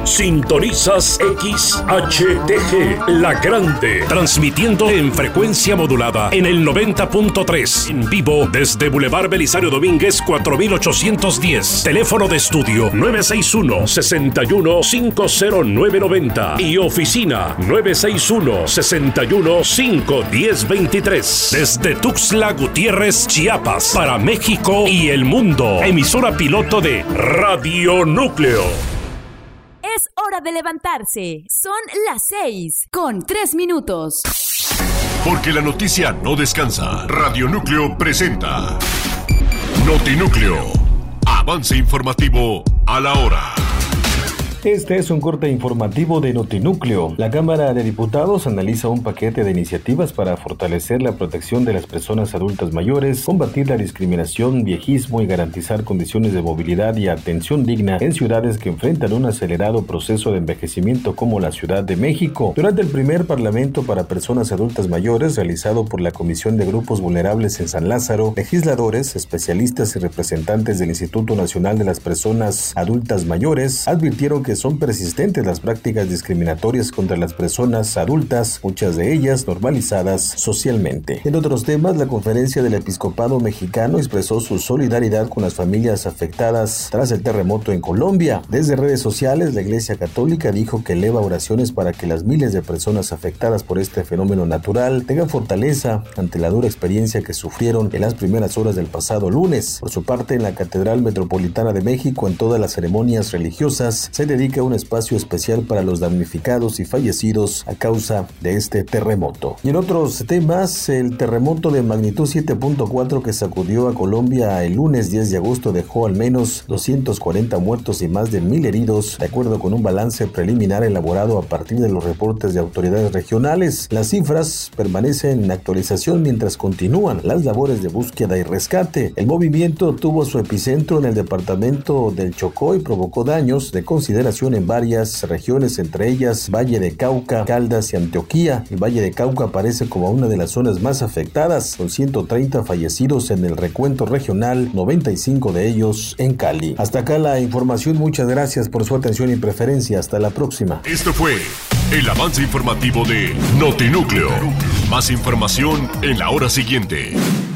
Sintonizas XHTG, La Grande, transmitiendo en frecuencia modulada en el 90.3, en vivo desde Boulevard Belisario Domínguez 4810. Teléfono de estudio 961-61-50990 y oficina 961-61-51023. Desde Tuxtla Gutiérrez, Chiapas, para México y el mundo. Emisora piloto de Radio Núcleo. Es hora de levantarse. Son las 6:03. Porque la noticia no descansa. Radio Núcleo presenta Notinúcleo. Avance informativo a la hora. Este es un corte informativo de Notinúcleo. La Cámara de Diputados analiza un paquete de iniciativas para fortalecer la protección de las personas adultas mayores, combatir la discriminación, viejismo y garantizar condiciones de movilidad y atención digna en ciudades que enfrentan un acelerado proceso de envejecimiento como la Ciudad de México. Durante el primer Parlamento para Personas Adultas Mayores, realizado por la Comisión de Grupos Vulnerables en San Lázaro, legisladores, especialistas y representantes del Instituto Nacional de las Personas Adultas Mayores advirtieron que son persistentes las prácticas discriminatorias contra las personas adultas, muchas de ellas normalizadas socialmente. En otros temas, la Conferencia del Episcopado Mexicano expresó su solidaridad con las familias afectadas tras el terremoto en Colombia. Desde redes sociales, la Iglesia Católica dijo que eleva oraciones para que las miles de personas afectadas por este fenómeno natural tengan fortaleza ante la dura experiencia que sufrieron en las primeras horas del pasado lunes. Por su parte, en la Catedral Metropolitana de México, en todas las ceremonias religiosas, se dedica un espacio especial para los damnificados y fallecidos a causa de este terremoto. Y en otros temas, el terremoto de magnitud 7.4 que sacudió a Colombia el lunes 10 de agosto dejó al menos 240 muertos y más de 1,000 heridos, de acuerdo con un balance preliminar elaborado a partir de los reportes de autoridades regionales. Las cifras permanecen en actualización mientras continúan las labores de búsqueda y rescate. El movimiento tuvo su epicentro en el departamento del Chocó y provocó daños de consideración en varias regiones, entre ellas Valle de Cauca, Caldas y Antioquía. El Valle de Cauca aparece como una de las zonas más afectadas, con 130 fallecidos en el recuento regional, 95 de ellos en Cali. Hasta acá la información, muchas gracias por su atención y preferencia. Hasta la próxima. Esto fue el avance informativo de Notinúcleo. Más información en la hora siguiente.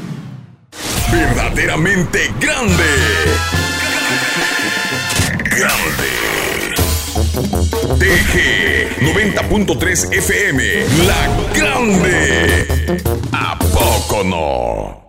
Verdaderamente grande. Grande. TG 90.3 FM, La Grande. ¿A poco no?